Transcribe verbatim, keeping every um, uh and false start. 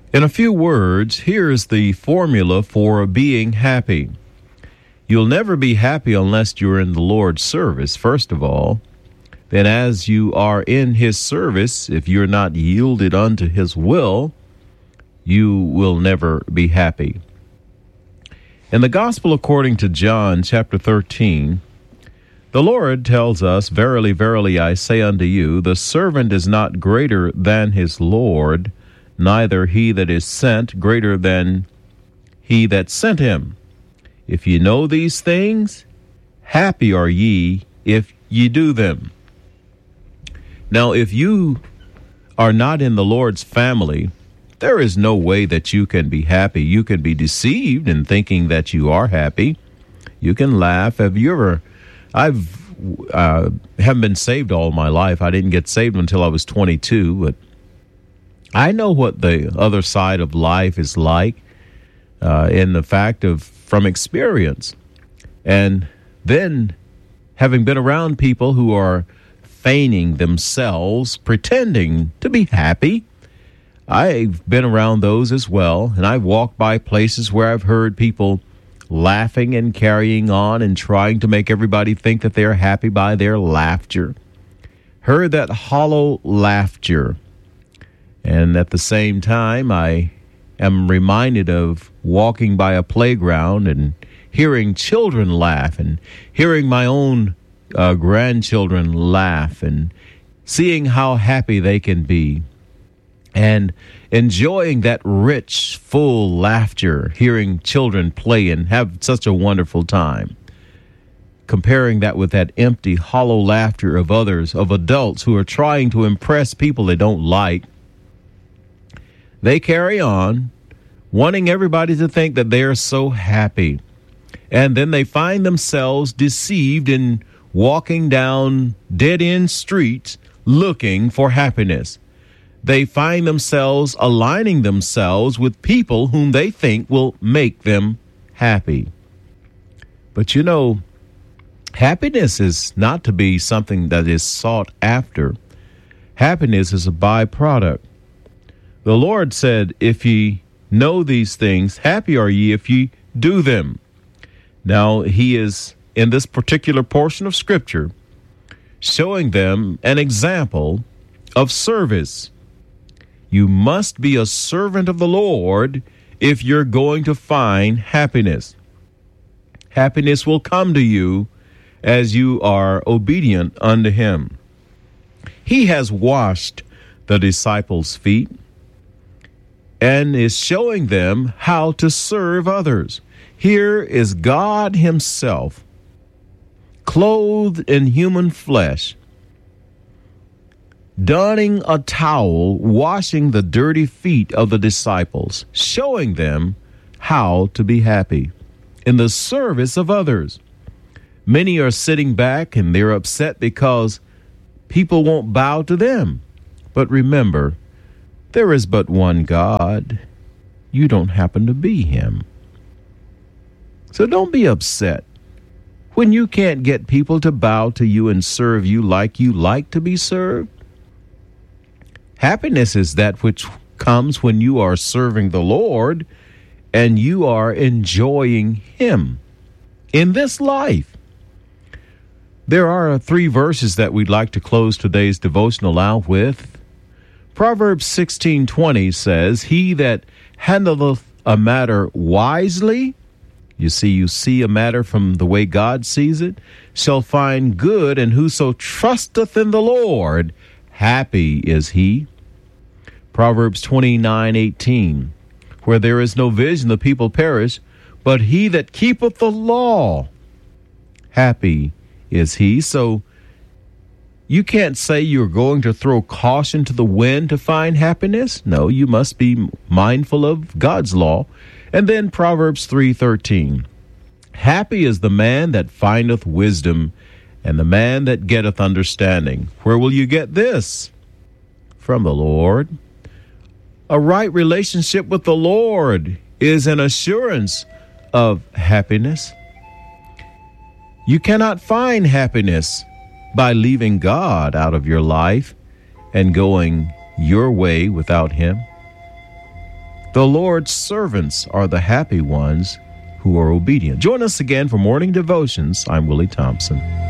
In a few words, here's the formula for being happy. You'll never be happy unless you're in the Lord's service, first of all. Then as you are in his service, if you're not yielded unto his will, you will never be happy. In the Gospel according to John chapter thirteen, the Lord tells us, "Verily, verily, I say unto you, the servant is not greater than his Lord, neither he that is sent greater than he that sent him. If ye know these things, happy are ye if ye do them." Now, if you are not in the Lord's family, there is no way that you can be happy. You can be deceived in thinking that you are happy. You can laugh. Have you ever... I've uh, haven't been saved all my life. I didn't get saved until I was twenty-two, but I know what the other side of life is like uh, in the fact of from experience. And then having been around people who are feigning themselves, pretending to be happy, I've been around those as well. And I've walked by places where I've heard people laughing and carrying on and trying to make everybody think that they're happy by their laughter. Heard that hollow laughter. And at the same time, I am reminded of walking by a playground and hearing children laugh and hearing my own uh, grandchildren laugh and seeing how happy they can be and enjoying that rich, full laughter, hearing children play and have such a wonderful time. Comparing that with that empty, hollow laughter of others, of adults who are trying to impress people they don't like. They carry on, wanting everybody to think that they're so happy. And then they find themselves deceived in walking down dead-end streets looking for happiness. They find themselves aligning themselves with people whom they think will make them happy. But you know, happiness is not to be something that is sought after. Happiness is a byproduct. The Lord said, "If ye know these things, happy are ye if ye do them." Now, he is, in this particular portion of Scripture, showing them an example of service. You must be a servant of the Lord if you're going to find happiness. Happiness will come to you as you are obedient unto him. He has washed the disciples' feet and is showing them how to serve others. Here is God himself, clothed in human flesh, donning a towel, washing the dirty feet of the disciples, showing them how to be happy in the service of others. Many are sitting back and they're upset because people won't bow to them. But remember, there is but one God. You don't happen to be him. So don't be upset when you can't get people to bow to you and serve you like you like to be served. Happiness is that which comes when you are serving the Lord and you are enjoying him in this life. There are three verses that we'd like to close today's devotional out with. Proverbs sixteen twenty says, "He that handleth a matter wisely," you see, you see a matter from the way God sees it, "shall find good, and whoso trusteth in the Lord, happy is he." Proverbs twenty-nine eighteen, "Where there is no vision, the people perish, but he that keepeth the law, happy is he." So you can't say you're going to throw caution to the wind to find happiness. No, you must be mindful of God's law. And then Proverbs three thirteen, "Happy is the man that findeth wisdom, and the man that getteth understanding." Where will you get this? From the Lord. A right relationship with the Lord is an assurance of happiness. You cannot find happiness by leaving God out of your life and going your way without him. The Lord's servants are the happy ones who are obedient. Join us again for Morning Devotions. I'm Willie Thompson.